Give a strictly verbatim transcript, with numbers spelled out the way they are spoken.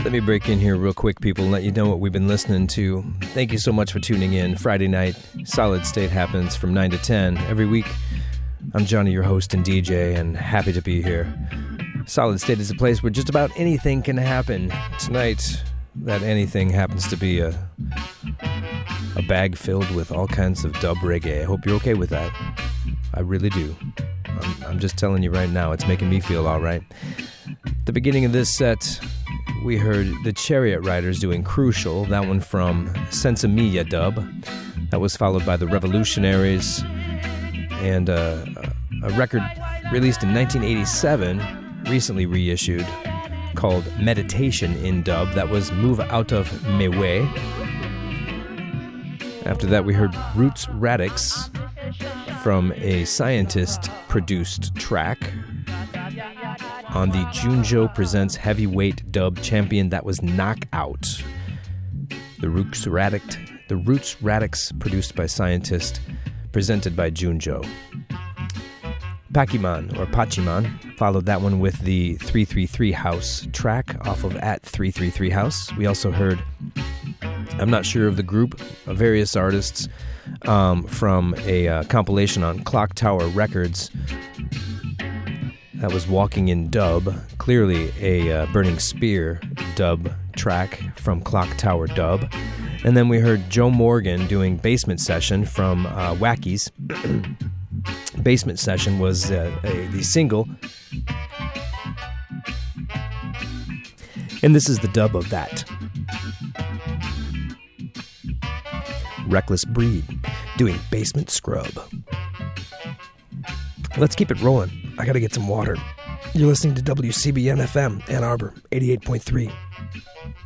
Let me break in here real quick, people, and let you know what we've been listening to. Thank you so much for tuning in. Friday night, Solid State happens from nine to ten every week. I'm Johnny, your host and D J, and happy to be here. Solid State is a place where just about anything can happen. Tonight, that anything happens to be a a bag filled with all kinds of dub reggae. I hope you're okay with that. I really do. I'm, I'm just telling you right now, it's making me feel all right. At the beginning of this set, we heard the Chariot Riders doing Crucial, that one from Sensimilla dub. That was followed by the Revolutionaries, and uh, a record released in nineteen eighty-seven, recently reissued, called Meditation in dub. That was Move Out of Me Way. After that, we heard Roots Radix from a scientist-produced track on the Junjo Presents Heavyweight Dub Champion. That was Knockout. The Roots Radix, the Roots Radix produced by Scientist, presented by Junjo. Pakiman, or Pachiman, followed that one with the three three three House track off of At three three three House. We also heard, I'm not sure of the group, of various artists um, from a uh, compilation on Clock Tower Records. That was Walking in Dub, clearly a uh, Burning Spear dub track from Clock Tower Dub. And then we heard Joe Morgan doing Basement Session from uh, Wackies. Basement Session was uh, a, the single. And this is the dub of that. Reckless Breed doing Basement Scrub. Let's keep it rolling. I gotta get some water. You're listening to W C B N F M, Ann Arbor, eighty-eight point three.